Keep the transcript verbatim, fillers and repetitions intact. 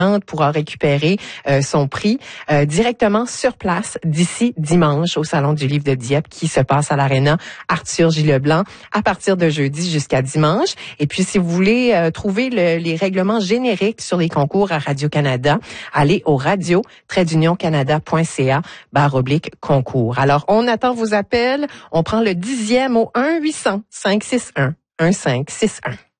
pourra récupérer euh, son prix euh, directement sur place d'ici dimanche au Salon du Livre de Dieppe qui se passe à l'Aréna Arthur J. Leblanc à partir de jeudi jusqu'à dimanche. Et puis, si vous voulez euh, trouver le, les règlements génériques sur les concours à Radio-Canada, allez au radio tiret union canada point c a barre oblique concours. Alors, on attend vos appels. On prend le dixième au un huit cents cinq six un un cinq six un.